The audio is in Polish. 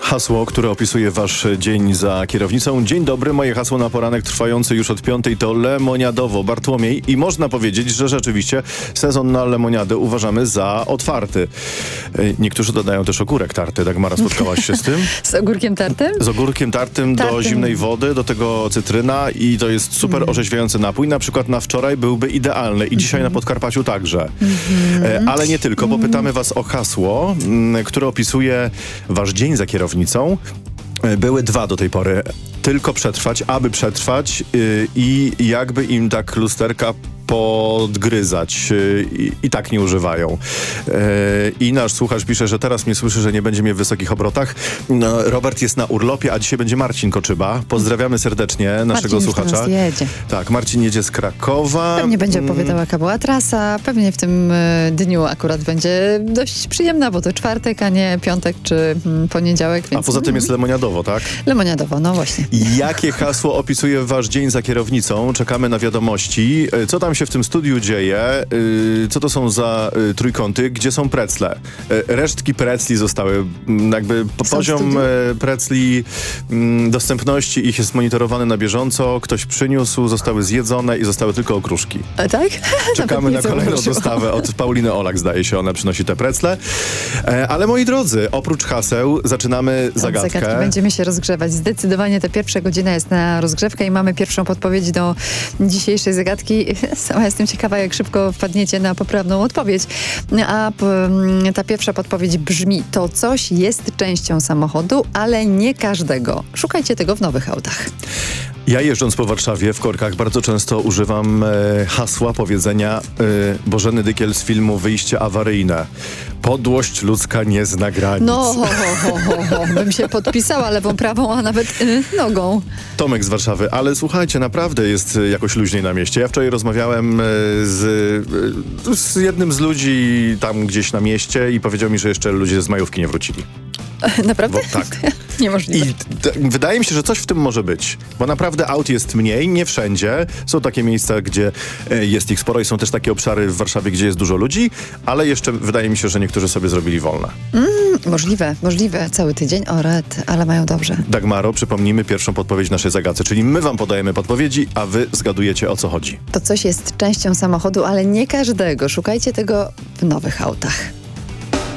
Hasło, które opisuje wasz dzień za kierownicą. Dzień dobry, moje hasło na poranek trwający już od 5 to lemoniadowo. Bartłomiej i można powiedzieć, że rzeczywiście sezon na lemoniadę uważamy za otwarty. Niektórzy dodają też ogórek tarty. Dagmara, spotkałaś się z tym? Z ogórkiem tartym? Z ogórkiem tartym do zimnej wody, do tego cytryna i to jest super orzeźwiający napój. Na przykład na wczoraj byłby idealny i dzisiaj na Podkarpaciu także. Ale nie tylko, bo pytamy was o hasło, które opisuje wasz dzień za kierownicą. Były dwa do tej pory. Tylko przetrwać, aby przetrwać i jakby im tak lusterka podgryzać i tak nie używają. I nasz słuchacz pisze, że teraz mnie słyszy, że nie będzie mnie w wysokich obrotach. No, Robert jest na urlopie, a dzisiaj będzie Marcin Koczyba. Pozdrawiamy serdecznie naszego słuchacza. Marcin jedzie. Tak, Marcin jedzie z Krakowa. Pewnie będzie opowiadał, jaka była trasa. Pewnie w tym dniu akurat będzie dość przyjemna, bo to czwartek, a nie piątek czy poniedziałek. Więc... A poza tym jest lemoniadowo, tak? Lemoniadowo, no właśnie. Jakie hasło opisuje wasz dzień za kierownicą? Czekamy na wiadomości. Co tam się w tym studiu dzieje? Co to są za trójkąty? Gdzie są precle? Resztki precli zostały. Jakby poziom precli, dostępności ich jest monitorowany na bieżąco. Ktoś przyniósł, zostały zjedzone i zostały tylko okruszki. A tak? Czekamy na kolejną dostawę od Pauliny Olak, zdaje się. Ona przynosi te precle. Ale moi drodzy, oprócz haseł zaczynamy zagadkę. Będziemy się rozgrzewać. Zdecydowanie ta pierwsza godzina jest na rozgrzewkę i mamy pierwszą podpowiedź do dzisiejszej zagadki. Sama jestem ciekawa, jak szybko wpadniecie na poprawną odpowiedź. A ta pierwsza podpowiedź brzmi: to coś jest częścią samochodu, ale nie każdego. Szukajcie tego w nowych autach. Ja jeżdżąc po Warszawie w korkach bardzo często używam hasła, powiedzenia Bożeny Dykiel z filmu Wyjście awaryjne. Podłość ludzka nie zna granic. No, bym się podpisała lewą, prawą, a nawet nogą. Tomek z Warszawy, ale słuchajcie, naprawdę jest jakoś luźniej na mieście. Ja wczoraj rozmawiałem z jednym z ludzi tam gdzieś na mieście i powiedział mi, że jeszcze ludzie z majówki nie wrócili. Naprawdę? Bo, tak. Niemożliwe. I wydaje mi się, że coś w tym może być, bo naprawdę aut jest mniej, nie wszędzie. Są takie miejsca, gdzie jest ich sporo i są też takie obszary w Warszawie, gdzie jest dużo ludzi, ale jeszcze wydaje mi się, że niektórzy sobie zrobili wolne. Możliwe. Cały tydzień, ale mają dobrze. Dagmaro, przypomnijmy pierwszą podpowiedź naszej zagadce, czyli my wam podajemy podpowiedzi, a wy zgadujecie, o co chodzi. To coś jest częścią samochodu, ale nie każdego. Szukajcie tego w nowych autach.